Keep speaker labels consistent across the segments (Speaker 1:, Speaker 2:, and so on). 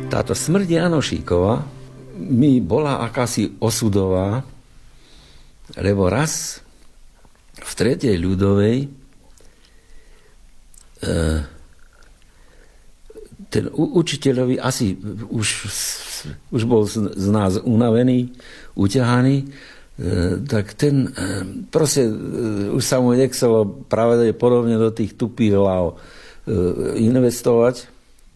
Speaker 1: Táto smrť Janošíkova mi bola akási osudová, lebo raz v Tretej ľudovej ten učiteľovi asi už bol z nás unavený, uťahaný, tak ten proste už sa mu nechcelo pravdepodobne do tých tupých hlav investovať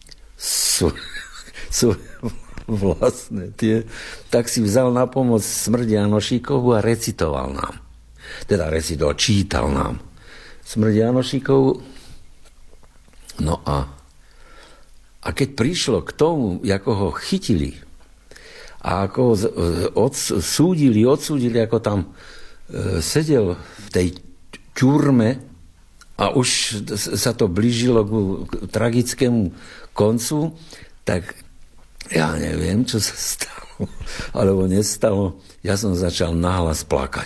Speaker 1: sú vlastné tie, tak si vzal na pomoc smrť Janošíkovu a recitoval nám. Teda čítal nám smrť Janošíkovu. No a keď prišlo k tomu, ako ho chytili a ako ho odsúdili, ako tam sedel v tej ťurme a už sa to blížilo k tragickému koncu, tak ja neviem, čo sa stalo, alebo nestalo. Ja som začal nahlas plakať.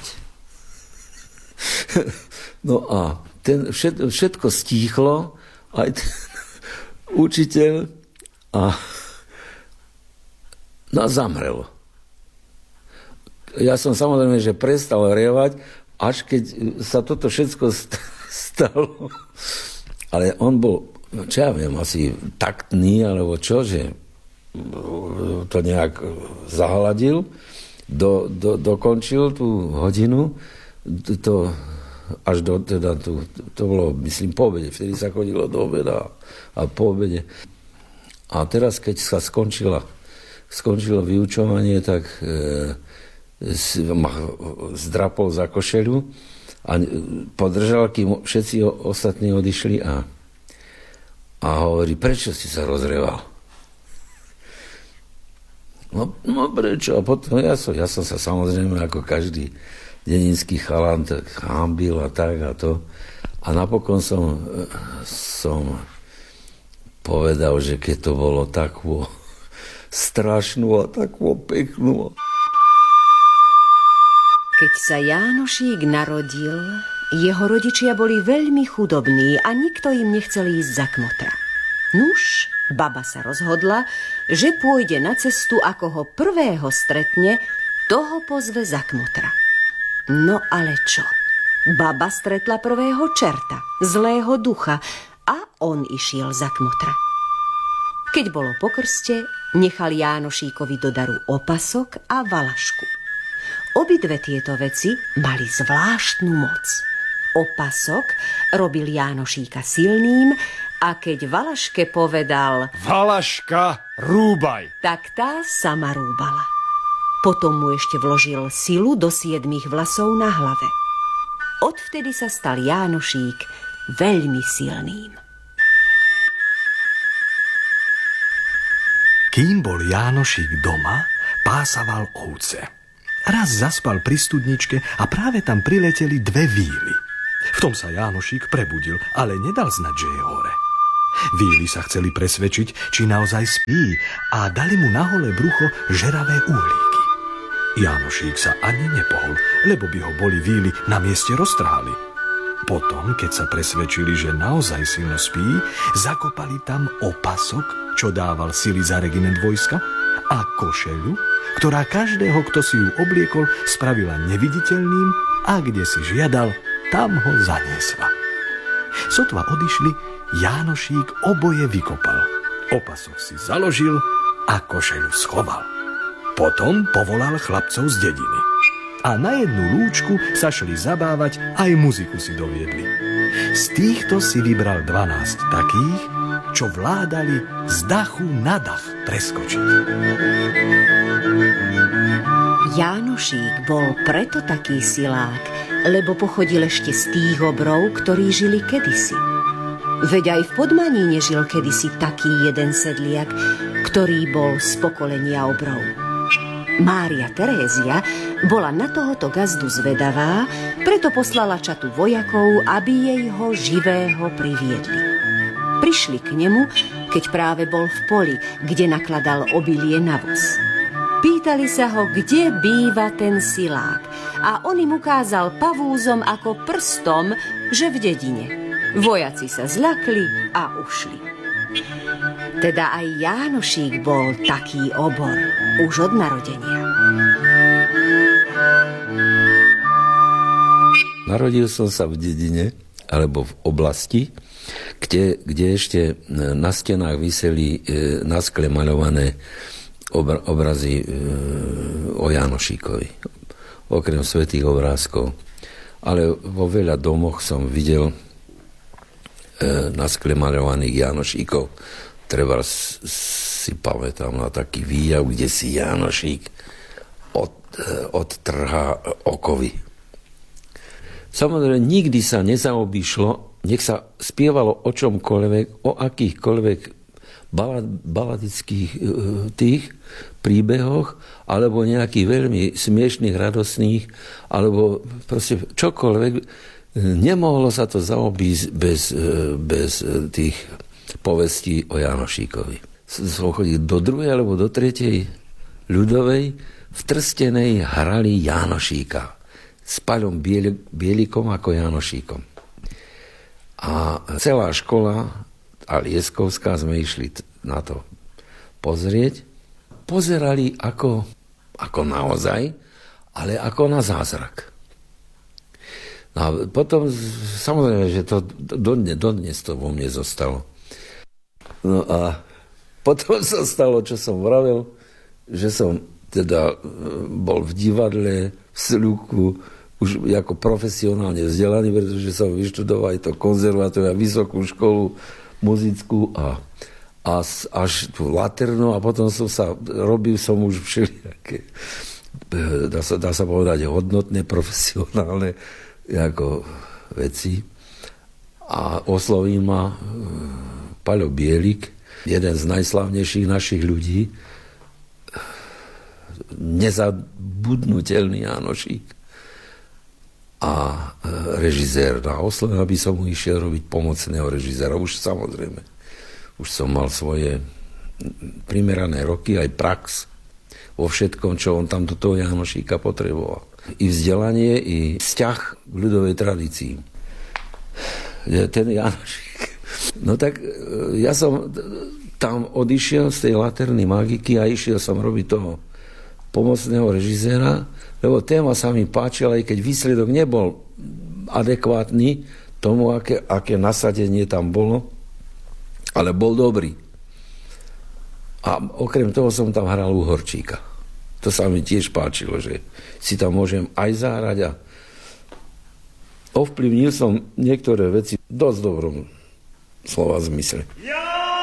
Speaker 1: No a všetko stíchlo, aj ten učiteľ a zamrel. Ja som samozrejme, že prestal rievať, až keď sa toto všetko stalo. Ale on bol, čo ja viem, asi taktný, alebo čo, že to nejak zahladil, dokončil tú hodinu, až do, teda to bolo, myslím, po obede, vtedy sa chodilo do obeda a po obede. A teraz, keď sa skončilo vyučovanie, tak ma zdrapol za košeľu a podržal, kým všetci ostatní odišli a hovorí, prečo si sa rozreval? No prečo? A potom ja som sa samozrejme ako každý deninský chalan tak hambil a tak a to. A napokon som povedal, že keď to bolo takú strašnú a takú peknú.
Speaker 2: Keď sa Jánošík narodil, jeho rodičia boli veľmi chudobní a nikto im nechcel ísť za kmotra. Nuž, baba sa rozhodla, že pôjde na cestu, ako ho prvého stretne, toho pozve za kmotra. No ale čo? Baba stretla prvého čerta, zlého ducha, a on išiel za kmotra. Keď bolo po krste, nechal Jánošíkovi do daru opasok a valašku. Obidve tieto veci mali zvláštnu moc. Opasok robil Jánošíka silným a keď Valaške povedal
Speaker 3: Valaška, rúbaj,
Speaker 2: tak tá sama rúbala. Potom mu ešte vložil silu do 7 vlasov na hlave. Odvtedy sa stal Jánošík veľmi silným.
Speaker 4: Kým bol Jánošík doma, pásaval ovce. Raz zaspal pri studničke a práve tam prileteli 2 víly. V tom sa Jánošík prebudil, ale nedal znať, že je hore. Víly sa chceli presvedčiť, či naozaj spí, a dali mu na holé brucho žeravé uhlíky. Jánošík sa ani nepohol, lebo by ho boli víly na mieste roztrhali. Potom, keď sa presvedčili, že naozaj silno spí, zakopali tam opasok, čo dával sily za regiment vojska, a košeľu, ktorá každého, kto si ju obliekol, spravila neviditeľným, a kde si žiadal, tam ho zaniesla. Sotva odišli, Jánošík oboje vykopal. Opasok si založil a košeľu schoval. Potom povolal chlapcov z dediny. A na jednu lúčku sa šli zabávať, aj muziku si doviedli. Z týchto si vybral 12 takých, čo vládali z dachu na dach preskočiť.
Speaker 2: Jánošík bol preto taký silák, lebo pochodil ešte z tých obrov, ktorí žili kedysi. Veď aj v Podmaníne žil kedysi taký jeden sedliak, ktorý bol z pokolenia obrov. Mária Terézia bola na tohoto gazdu zvedavá, preto poslala čatu vojakov, aby jej ho živého priviedli. Prišli k nemu, keď práve bol v poli, kde nakladal obilie na voz. Pýtali sa ho, kde býva ten silák, a on im ukázal pavúzom ako prstom, že v dedine. Vojaci sa zľakli a ušli. Teda aj Jánošík bol taký obor už od narodenia.
Speaker 1: Narodil som sa v dedine, alebo v oblasti, kde ešte na stenách viseli na skle maľované obrazy o Jánošíkovi. Okrem svätých obrázkov. Ale vo veľa domoch som videl na skle maľovaných Jánošíkov. Treba si pamätám na taký výjav, kde si Jánošík odtrhá okovy. Samozrejme, nikdy sa nezaobýšlo, nech sa spievalo o čomkoľvek, o akýchkoľvek baladických tých príbehoch, alebo nejakých veľmi smiešných, radosných, alebo proste čokoľvek. Nemohlo sa to zaobísť bez tých povestí o Jánošíkovi. Som chodil do 2. alebo do 3. ľudovej, v Trstenej hrali Jánošíka s Paľom Bielikom ako Jánošíkom. A celá škola a Lieskovská sme išli na to pozrieť. Pozerali ako naozaj, ale ako na zázrak. No a potom, samozrejme, že to dodnes to vo mne zostalo. No a potom sa stalo, čo som vravel, že som teda bol v divadle, v Sľuku, už ako profesionálne vzdelaný, pretože som vyštudoval aj to konzervatórium, vysokú školu muzickú a až tú laternu a potom robil som už všelijaké, dá sa povedať, hodnotné, profesionálne ako veci. A osloví ma Paľo Bielik, jeden z najslavnejších našich ľudí, nezabudnutelný Jánošík a režisér na Osle, aby som mu išiel robiť pomocného režiséra. Už samozrejme, už som mal svoje primerané roky, aj prax vo všetkom, čo on tam do toho Jánošíka potreboval. I vzdelanie, i vzťah k ľudovej tradícii. Ten Jánošík. No tak ja som tam odišiel z tej laterny magiky a išiel som robiť toho pomocného režiséra, lebo téma sa mi páčila, aj keď výsledok nebol adekvátny tomu, aké nasadenie tam bolo, ale bol dobrý. A okrem toho som tam hral Uhorčíka. To sa mi tiež páčilo, že si tam môžem aj zahrať a ovplyvnil som niektoré veci v dosť dobrom slova zmysle.